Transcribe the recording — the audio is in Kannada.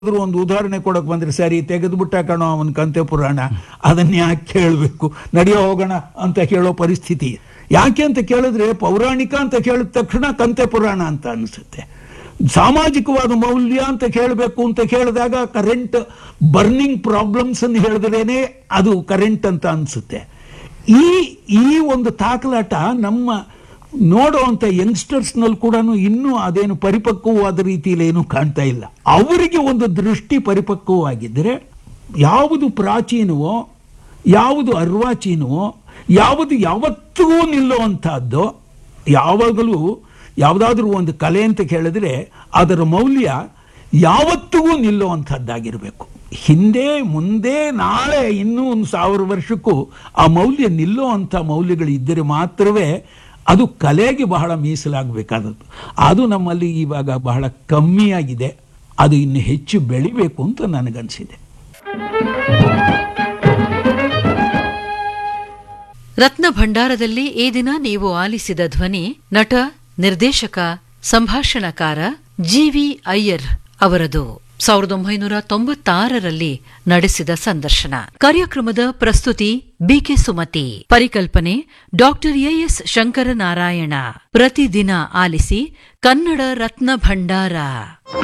ಒಂದು ಉದಾಹರಣೆ ಕೊಡಕ್ ಬಂದ್ರೆ ಸರಿ ತೆಗೆದ್ಬಿಟ್ಟ ಕಣೋ ಅವನ್ ಕಂತೆ ಪುರಾಣ, ಅದನ್ನ ಯಾಕೆ ಕೇಳಬೇಕು, ನಡೆಯೋ ಹೋಗೋಣ ಅಂತ ಹೇಳೋ ಪರಿಸ್ಥಿತಿ. ಯಾಕೆ ಅಂತ ಕೇಳಿದ್ರೆ ಪೌರಾಣಿಕ ಅಂತ ಕೇಳಿದ ತಕ್ಷಣ ಕಂತೆ ಪುರಾಣ ಅಂತ ಅನಿಸುತ್ತೆ. ಸಾಮಾಜಿಕವಾದ ಮೌಲ್ಯ ಅಂತ ಕೇಳಬೇಕು ಅಂತ ಕೇಳಿದಾಗ ಕರೆಂಟ್ ಬರ್ನಿಂಗ್ ಪ್ರಾಬ್ಲಮ್ಸ್ ಅನ್ನು ಹೇಳಿದ್ರೇನೆ ಅದು ಕರೆಂಟ್ ಅಂತ ಅನ್ಸುತ್ತೆ. ಈ ಒಂದು ತಾಕಲಾಟ ನಮ್ಮ ನೋಡುವಂತ ಯಂಗ್ಸ್ಟರ್ಸ್ ನಲ್ಲಿ ಕೂಡ ಇನ್ನೂ ಅದೇನು ಪರಿಪಕ್ವವಾದ ರೀತಿಯಲ್ಲಿ ಏನು ಕಾಣ್ತಾ ಇಲ್ಲ. ಅವರಿಗೆ ಒಂದು ದೃಷ್ಟಿ ಪರಿಪಕ್ವವಾಗಿದ್ದರೆ ಯಾವುದು ಪ್ರಾಚೀನವೋ, ಯಾವುದು ಅರ್ವಾಚೀನವೋ, ಯಾವುದು ಯಾವತ್ತಿಗೂ ನಿಲ್ಲುವಂತಹದ್ದು, ಯಾವಾಗಲೂ ಯಾವುದಾದ್ರೂ ಒಂದು ಕಲೆ ಅಂತ ಕೇಳಿದ್ರೆ ಅದರ ಮೌಲ್ಯ ಯಾವತ್ತಿಗೂ ನಿಲ್ಲುವಂಥದ್ದಾಗಿರಬೇಕು. ಹಿಂದೆ ಮುಂದೆ ನಾಳೆ ಇನ್ನೂ 1000 ವರ್ಷಕ್ಕೂ ಆ ಮೌಲ್ಯ ನಿಲ್ಲುವಂಥ ಮೌಲ್ಯಗಳು ಇದ್ದರೆ ಮಾತ್ರವೇ ಅದು ಕಲೆಗೆ ಬಹಳ ಮೀಸಲಾಗಬೇಕಾದದ್ದು. ಅದು ನಮ್ಮಲ್ಲಿ ಇವಾಗ ಬಹಳ ಕಮ್ಮಿಯಾಗಿದೆ. ಅದು ಇನ್ನು ಹೆಚ್ಚು ಬೆಳಿಬೇಕು ಅಂತ ನನಗನ್ಸಿದೆ. ರತ್ನ ಭಂಡಾರದಲ್ಲಿ ಈ ದಿನ ನೀವು ಆಲಿಸಿದ ಧ್ವನಿ ನಟ, ನಿರ್ದೇಶಕ, ಸಂಭಾಷಣಕಾರ ಜಿ.ವಿ. ಅಯ್ಯರ್ ಅವರದು. 1996ರಲ್ಲಿ ನಡೆಸಿದ ಸಂದರ್ಶನ. ಕಾರ್ಯಕ್ರಮದ ಪ್ರಸ್ತುತಿ ಬಿಕೆ ಸುಮತಿ. ಪರಿಕಲ್ಪನೆ ಡಾಕ್ಟರ್ ಎಎಸ್ ಶಂಕರನಾರಾಯಣ. ಪ್ರತಿದಿನ ಆಲಿಸಿ ಕನ್ನಡ ರತ್ನ ಭಂಡಾರ.